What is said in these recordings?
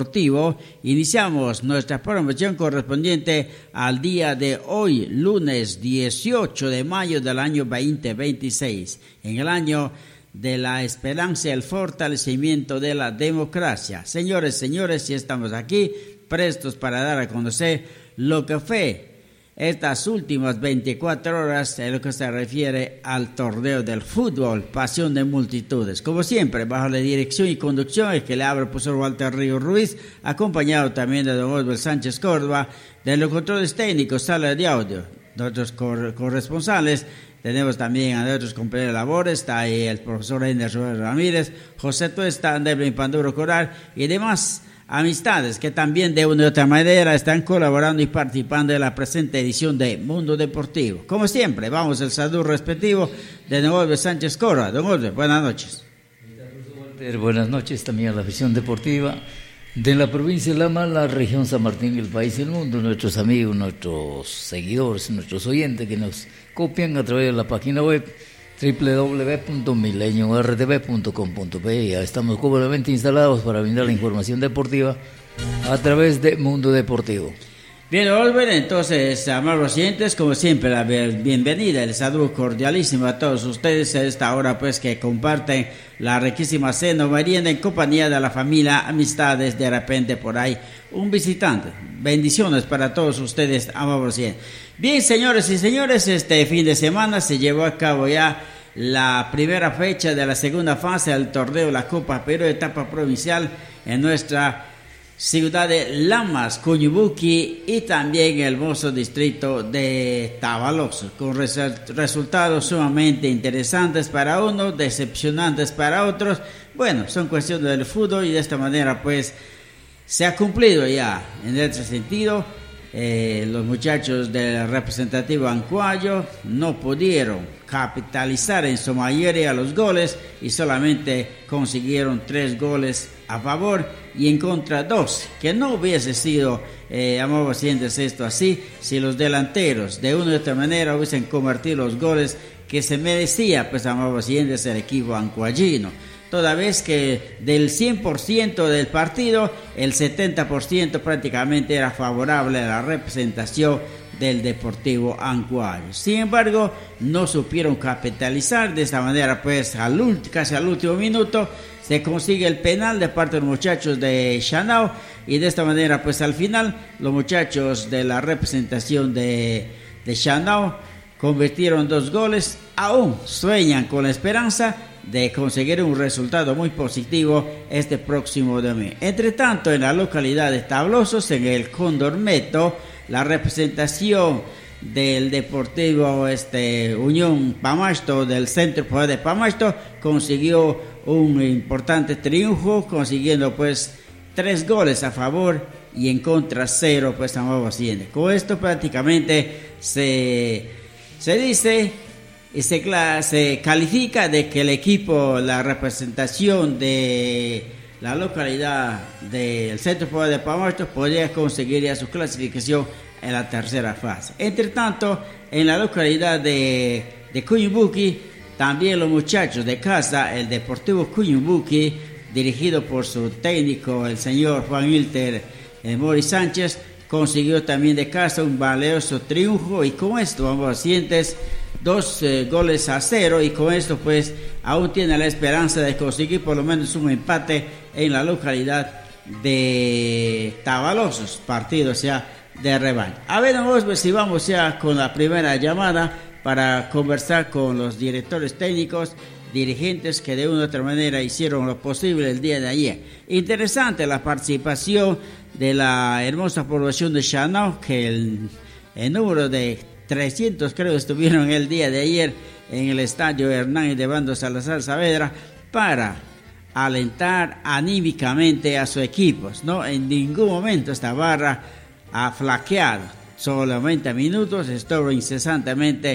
Deportivo. Iniciamos nuestra programación correspondiente al día de hoy, lunes 18 de mayo del año 2026, en el año de la esperanza y el fortalecimiento de la democracia. Señores, ya estamos aquí prestos para dar a conocer lo que fue estas últimas 24 horas en lo que se refiere al torneo del fútbol, pasión de multitudes. Como siempre, bajo la dirección y conducción el que le habla el profesor Walter Río Ruiz, acompañado también de don Osvaldo Sánchez Córdoba, de los controles técnicos, sala de audio, nuestros corresponsales. Tenemos también a nuestros compañeros de labores, está ahí el profesor Ender Ramírez, José Tuesta, Devlin Panduro Coral y demás amistades que también de una u otra manera están colaborando y participando en la presente edición de Mundo Deportivo. Como siempre, vamos al saludo respectivo de don Osvaldo Sánchez Córdoba. Don Osvaldo, buenas noches. Buenas noches también a la afición deportiva de la provincia de Lama, la región San Martín, el país y el mundo, nuestros amigos, nuestros seguidores, nuestros oyentes que nos copian a través de la página web www.milenioRTV.com.pe. Ya estamos cómodamente instalados para brindar la información deportiva a través de Mundo Deportivo. Bien, Oliver, entonces, amables oyentes, como siempre, la bienvenida, el saludo cordialísimo a todos ustedes a esta hora, pues, que comparten la riquísima cena o merienda en compañía de la familia, amistades, de repente por ahí, un visitante. Bendiciones para todos ustedes, amables oyentes. Bien, señores y señores, este fin de semana se llevó a cabo ya la primera fecha de la segunda fase del torneo de la Copa Perú, etapa provincial, en nuestra ciudad de Lamas, Cuyubuqui y también el hermoso distrito de Tavaloso, con resultados sumamente interesantes para unos, decepcionantes para otros. Bueno, son cuestiones del fútbol y de esta manera pues se ha cumplido ya en este sentido. Los muchachos del representativo ancuayo no pudieron capitalizar en su mayoría los goles y solamente consiguieron 3 goles a favor y en contra 2, que no hubiese sido, amables oyentes, esto así, si los delanteros de una u otra manera hubiesen convertido los goles que se merecía, pues, amables oyentes, el equipo ancuayino. Toda vez que del 100% del partido, el 70% prácticamente era favorable a la representación del Deportivo Ancuayo. Sin embargo, no supieron capitalizar. De esta manera, pues, casi al último minuto, se consigue el penal de parte de los muchachos de Shanao. Y de esta manera, pues, al final, los muchachos de la representación de Shanao convirtieron 2 goles. Aún sueñan con la esperanza de conseguir un resultado muy positivo este próximo domingo. Entre tanto, en la localidad de Tablosos, en el Condormeto, la representación del Deportivo Unión Pamasto, del Centro Poder de Pamasto, consiguió un importante triunfo, consiguiendo pues 3 goles a favor y en contra 0, pues estamos haciendo. Con esto prácticamente se dice y se califica de que el equipo, la representación de la localidad del Centro Poder de Pamasto podría conseguir ya su clasificación en la tercera fase. Entre tanto, en la localidad de Cuyumbuqui, también los muchachos de casa, el Deportivo Cuyumbuqui, dirigido por su técnico, el señor Juan Hilter Mori Sánchez, consiguió también de casa un valioso triunfo y con esto, ambos pacientes, 2 goles a 0 y con esto pues aún tiene la esperanza de conseguir por lo menos un empate en la localidad de Tabalosos, partido ya de rebaño. A ver, pues, si vamos ya con la primera llamada para conversar con los directores técnicos, dirigentes que de una u otra manera hicieron lo posible el día de ayer. Interesante la participación de la hermosa población de Shanao, que el número de 300 creo estuvieron el día de ayer en el estadio Hernán de Bando Salazar Saavedra para alentar anímicamente a sus equipos, ¿no? En ningún momento esta barra ha flaqueado, solamente a minutos estuvo incesantemente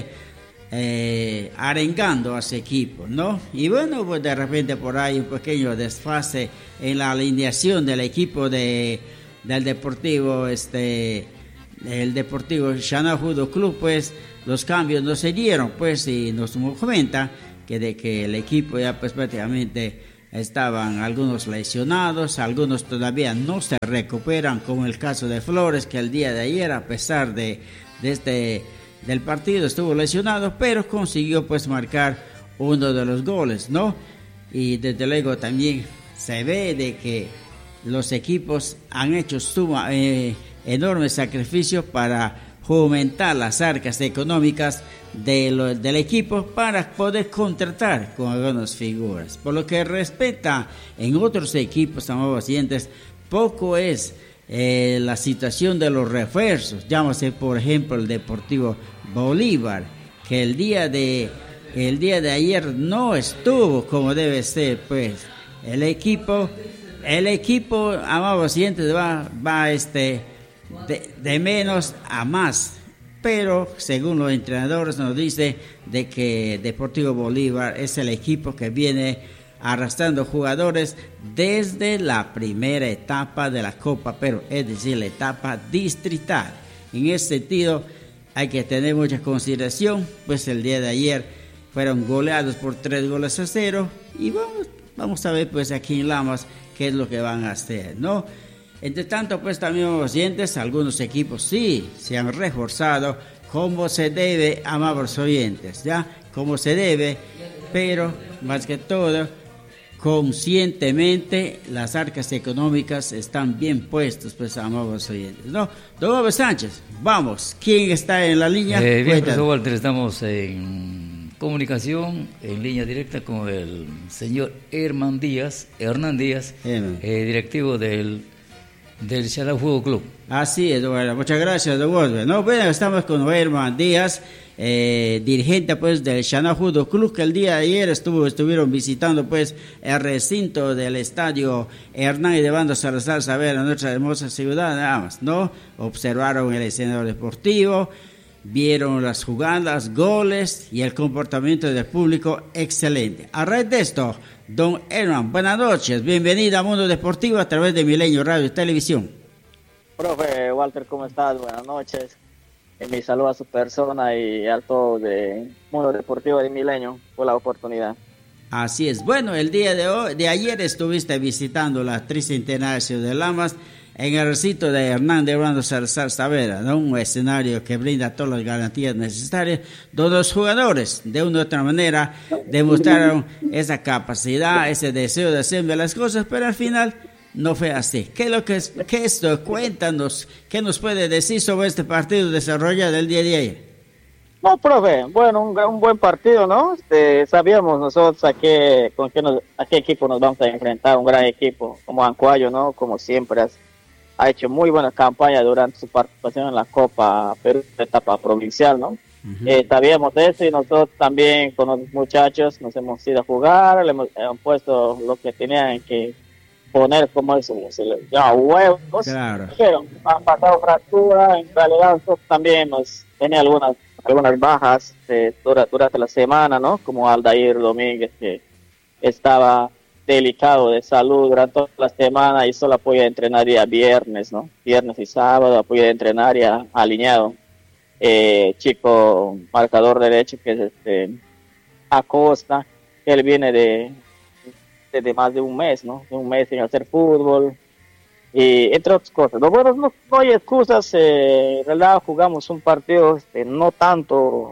arengando a su equipo, ¿no? Y bueno, pues de repente por ahí un pequeño desfase en la alineación del equipo del Deportivo el Deportivo Shanao Judo Club, pues los cambios no se dieron, pues, y nos comenta que el equipo ya pues prácticamente estaban algunos lesionados, algunos todavía no se recuperan, como el caso de Flores, que el día de ayer, a pesar del partido, estuvo lesionado, pero consiguió pues marcar uno de los goles, ¿no? Y desde luego también se ve de que los equipos han hecho enormes sacrificios para fomentar las arcas económicas del equipo para poder contratar con algunas figuras. Por lo que respecta en otros equipos, amables oyentes, poco es la situación de los refuerzos. Llámase por ejemplo el Deportivo Bolívar, que el día de ayer no estuvo como debe ser, pues el equipo, amables oyentes, va de menos a más, pero según los entrenadores nos dice de que Deportivo Bolívar es el equipo que viene arrastrando jugadores desde la primera etapa de la Copa Perú, es decir, la etapa distrital. En ese sentido hay que tener mucha consideración, pues el día de ayer fueron goleados por 3-0 y vamos a ver pues aquí en Lamas qué es lo que van a hacer, ¿no? Entre tanto, pues también, oyentes, algunos equipos sí se han reforzado como se debe, amables oyentes, ¿ya? Como se debe, pero más que todo, conscientemente las arcas económicas están bien puestas, pues, amables oyentes, ¿no? Don Gómez Sánchez, vamos, ¿quién está en la línea? Bien, profesor Walter, estamos en comunicación, en línea directa con el señor Hernán Díaz, directivo del Xalá Fútbol Club. Así es, bueno, muchas gracias, don Walter. No, bueno, estamos con Hernán Díaz, dirigente pues del Xalá Fútbol Club, que el día de ayer estuvieron visitando pues el recinto del estadio Hernán y de Bando Salazar Saavedra, nuestra hermosa ciudad, nada más, ¿no? Observaron el escenario deportivo, vieron las jugadas, goles y el comportamiento del público excelente. A raíz de esto, don Hernán, buenas noches, bienvenido a Mundo Deportivo a través de Milenio Radio y Televisión. Profe Walter, ¿cómo estás? Buenas noches. Mi saludo a su persona y a todo de Mundo Deportivo de Milenio por la oportunidad. Así es. Bueno, el día de ayer estuviste visitando la Tricentenario de Lamas en el recinto de Hernán de Bando Salazar Saavedra, ¿no? Un escenario que brinda todas las garantías necesarias, donde los jugadores, de una u otra manera, demostraron esa capacidad, ese deseo de hacer las cosas, pero al final no fue así. ¿Qué es esto? Cuéntanos, ¿qué nos puede decir sobre este partido desarrollado el día de ayer? No, profe, bueno, un buen partido, ¿no? Sabíamos nosotros a qué equipo nos vamos a enfrentar, un gran equipo como Ancuayo, ¿no? Como siempre ha hecho muy buena campaña durante su participación en la Copa Perú, etapa provincial, ¿no? Uh-huh. Sabíamos eso y nosotros también con los muchachos nos hemos ido a jugar, le hemos puesto lo que tenían que poner, como eso, ya huevos, claro. Pero han pasado fracturas, en realidad nosotros también nos tenía algunas bajas durante la semana, ¿no? Como Aldair Domínguez, que estaba delicado de salud durante toda la semana y solo podía entrenar día viernes, ¿no? Viernes y sábado podía entrenar ya alineado. Chico marcador derecho que es Acosta, que él viene de más de un mes, ¿no? De un mes sin hacer fútbol y entre otras cosas. No, bueno, no hay excusas, en realidad jugamos un partido no tanto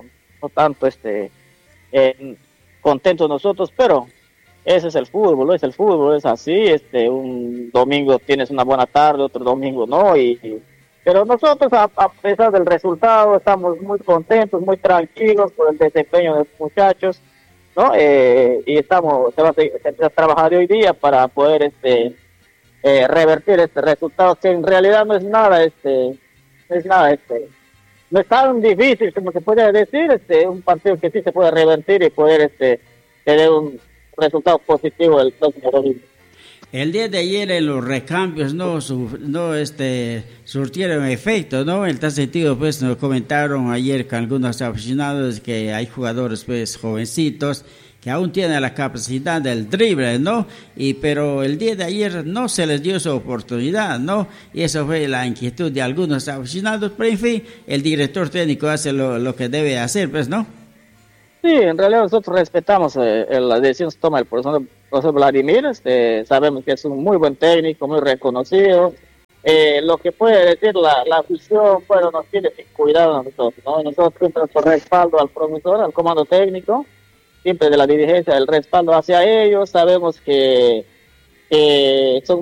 contentos nosotros, pero ese es el fútbol, es así, un domingo tienes una buena tarde, otro domingo no, pero nosotros a pesar del resultado estamos muy contentos, muy tranquilos por el desempeño de los muchachos, ¿no? Y se va a trabajar hoy día para poder revertir este resultado, que en realidad no es tan difícil como se puede decir, un partido que sí se puede revertir y poder tener un resultado positivo el próximo domingo. El día de ayer en los recambios surtieron efecto, ¿no? En tal sentido, pues nos comentaron ayer con algunos aficionados que hay jugadores pues jovencitos que aún tienen la capacidad del drible, ¿no? Pero el día de ayer no se les dio esa oportunidad, ¿no? Y eso fue la inquietud de algunos aficionados, pero en fin, el director técnico hace lo que debe hacer, pues, ¿no? Sí, en realidad nosotros respetamos la decisión que toma el profesor profesor Vladimir, sabemos que es un muy buen técnico, muy reconocido. Lo que puede decir la afición, bueno, nos tiene que cuidar a nosotros, ¿no? Nosotros siempre por respaldo al profesor, al comando técnico, siempre de la dirigencia, el respaldo hacia ellos, sabemos que son